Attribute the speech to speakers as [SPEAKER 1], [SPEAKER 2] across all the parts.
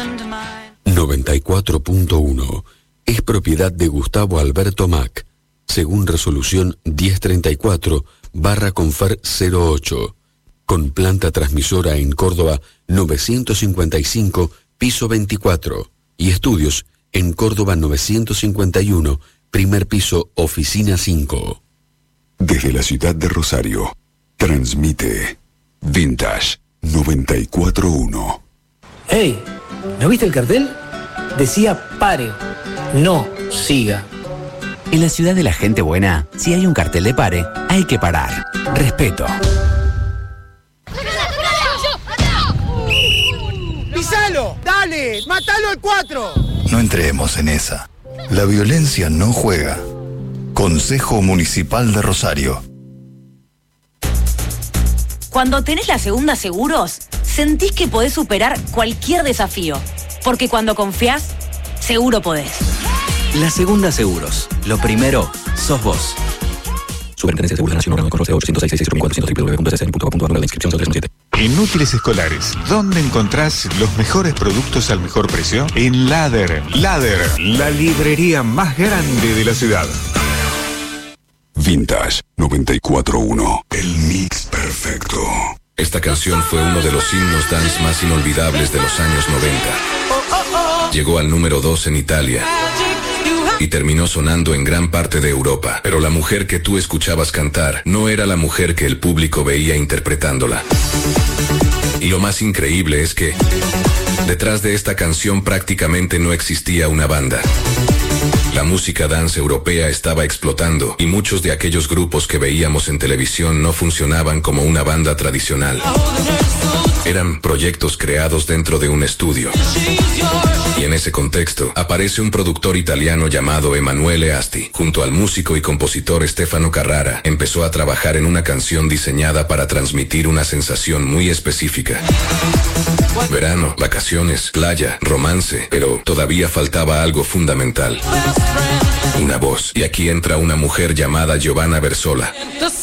[SPEAKER 1] 94.1 es propiedad de Gustavo Alberto Mac, según resolución 1034/Confer 08, con planta transmisora en Córdoba 955, piso 24, y estudios en Córdoba 951, primer piso, oficina 5.
[SPEAKER 2] Desde la ciudad de Rosario, transmite Vintage 94.1.
[SPEAKER 3] ¡Hey! ¿No viste el cartel? Decía pare, no siga.
[SPEAKER 4] En la ciudad de la gente buena, si hay un cartel de pare, hay que parar. Respeto.
[SPEAKER 5] ¡Pisalo! ¡Dale! ¡Matalo al 4!
[SPEAKER 6] No entremos en esa. La violencia no juega. Consejo Municipal de Rosario.
[SPEAKER 7] Cuando tenés la Segunda Seguros, sentís que podés superar cualquier desafío. Porque cuando confiás, seguro podés.
[SPEAKER 4] La Segunda Seguros. Lo primero, sos vos.
[SPEAKER 8] Superintendencia de Seguros de la Nación, órgano de control 0800-666-400, www.ssn.gov.ar, la inscripción 0317.
[SPEAKER 9] En Útiles Escolares, ¿dónde encontrás los mejores productos al mejor precio? En Ladder. Ladder, la librería más grande de la ciudad.
[SPEAKER 2] Vintage 94.1, el mix perfecto.
[SPEAKER 10] Esta canción fue uno de los himnos dance más inolvidables de los años 90. Llegó al número 2 en Italia y terminó sonando en gran parte de Europa. Pero la mujer que tú escuchabas cantar no era la mujer que el público veía interpretándola. Y lo más increíble es que detrás de esta canción prácticamente no existía una banda. La música dance europea estaba explotando y muchos de aquellos grupos que veíamos en televisión no funcionaban como una banda tradicional. Eran proyectos creados dentro de un estudio. Y en ese contexto aparece un productor italiano llamado Emanuele Asti. Junto al músico y compositor Stefano Carrara, empezó a trabajar en una canción diseñada para transmitir una sensación muy específica. Verano, vacaciones, playa, romance, pero todavía faltaba algo fundamental. Una voz. Y aquí entra una mujer llamada Giovanna Versola.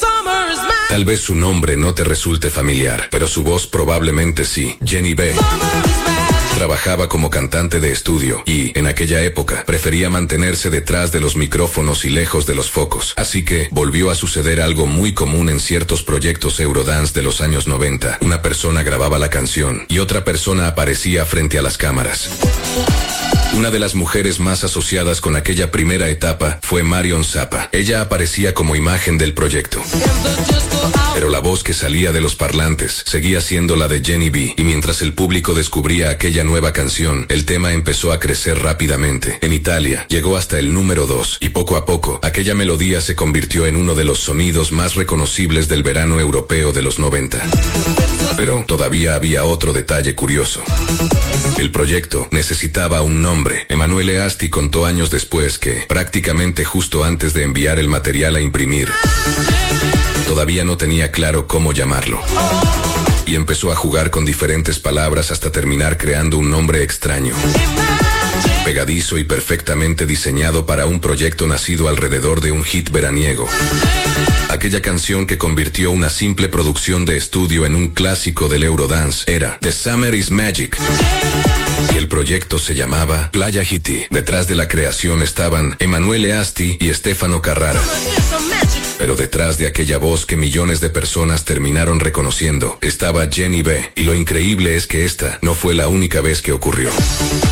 [SPEAKER 10] Tal vez su nombre no te resulte familiar, pero su voz probablemente sí. Jenny B. Trabajaba como cantante de estudio y, en aquella época, prefería mantenerse detrás de los micrófonos y lejos de los focos. Así que volvió a suceder algo muy común en ciertos proyectos Eurodance de los años 90. Una persona grababa la canción y otra persona aparecía frente a las cámaras. Una de las mujeres más asociadas con aquella primera etapa fue Marion Zappa. Ella aparecía como imagen del proyecto. Pero la voz que salía de los parlantes seguía siendo la de Jenny B. Y mientras el público descubría aquella nueva canción, el tema empezó a crecer rápidamente. En Italia llegó hasta el número 2 y poco a poco aquella melodía se convirtió en uno de los sonidos más reconocibles del verano europeo de los 90. Pero todavía había otro detalle curioso. El proyecto necesitaba un nombre. Emanuele Asti contó años después que, prácticamente justo antes de enviar el material a imprimir, todavía no tenía claro cómo llamarlo. Y empezó a jugar con diferentes palabras hasta terminar creando un nombre extraño, pegadizo y perfectamente diseñado para un proyecto nacido alrededor de un hit veraniego. Aquella canción que convirtió una simple producción de estudio en un clásico del Eurodance era The Summer is Magic. Y el proyecto se llamaba Playa Hiti. Detrás de la creación estaban Emanuele Asti y Stefano Carrara. Pero detrás de aquella voz que millones de personas terminaron reconociendo estaba Jenny B. Y lo increíble es que esta no fue la única vez que ocurrió.